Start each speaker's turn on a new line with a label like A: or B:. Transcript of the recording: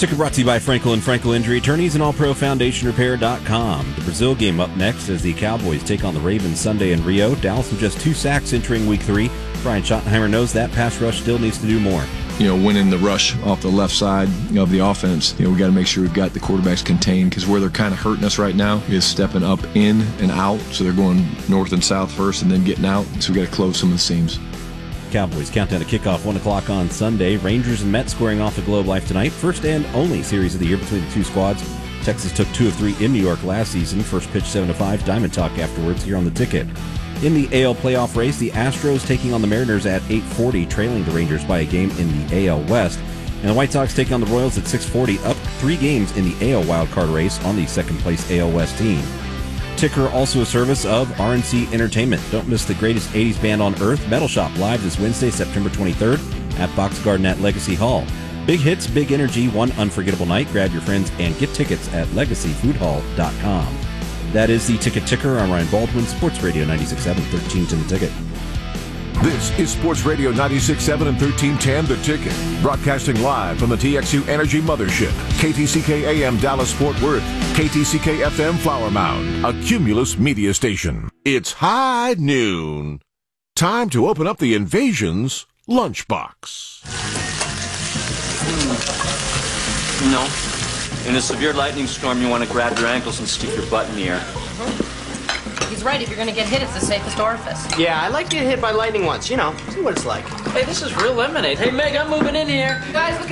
A: Ticket brought to you by Frankel and Frankel Injury Attorneys and AllProFoundationRepair.com. The Brazil game up next as the Cowboys take on the Ravens Sunday in Rio. Dallas with just 2 sacks entering Week 3. Brian Schottenheimer knows that pass rush still needs to do more.
B: Winning the rush off the left side of the offense, we got to make sure we've got the quarterbacks contained, because where they're kind of hurting us right now is stepping up in and out. So they're going north and south first and then getting out. So we got to close some of the seams.
A: Cowboys countdown to kickoff 1 o'clock on Sunday. Rangers and Mets squaring off at Globe Life tonight. First and only series of the year between the two squads. Texas took 2 of 3 in New York last season. First pitch 7-5. Diamond Talk afterwards here on the Ticket. In the AL playoff race, the Astros taking on the Mariners at 8:40, trailing the Rangers by a game in the AL West. And the White Sox taking on the Royals at 6:40, up 3 games in the AL wildcard race on the second-place AL West team. Ticker also a service of RNC Entertainment. Don't miss the greatest 80s band on earth, Metal Shop, live this Wednesday, September 23rd at Box Garden at Legacy Hall. Big hits, big energy, one unforgettable night. Grab your friends and get tickets at LegacyFoodHall.com. That is the Ticket Ticker. I'm Ryan Baldwin, Sports Radio 96.7, 1310 The Ticket.
C: This is Sports Radio 96.7 and 1310 The Ticket. Broadcasting live from the TXU Energy Mothership. KTCK AM Dallas Fort Worth. KTCK FM Flower Mound. A Cumulus media station. It's high noon. Time to open up the Invasion's lunchbox.
D: No. In a severe lightning storm, you want to grab your ankles and stick your butt in the air.
E: He's right. If you're going to get hit, it's the safest orifice.
F: Yeah, I like to get hit by lightning once. See what it's like.
D: Hey, this is real lemonade. Hey, Meg, I'm moving in here.
E: You guys, look